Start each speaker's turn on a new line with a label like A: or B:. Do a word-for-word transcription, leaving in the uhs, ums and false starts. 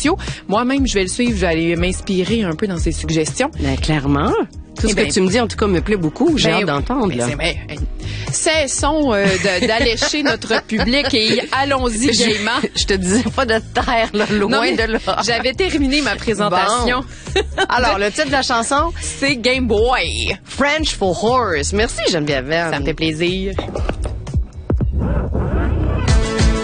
A: sociaux. Moi-même, je vais le suivre, je vais aller m'inspirer un peu dans ses suggestions.
B: Ben, clairement. Tout ce
A: ben,
B: que tu me dis, en tout cas, me plaît beaucoup. J'ai
A: ben,
B: hâte d'entendre.
A: Ben,
B: là.
A: c'est, ben, cessons euh, de, d'allécher notre public et allons-y gaiement.
B: Je te disais pas de te taire, là, loin
A: Non, mais
B: de là.
A: J'avais terminé ma présentation.
B: Bon. Alors, le titre de la chanson?
A: C'est Game Boy.
B: French for Horse. Merci, Geneviève.
A: Ça me fait plaisir.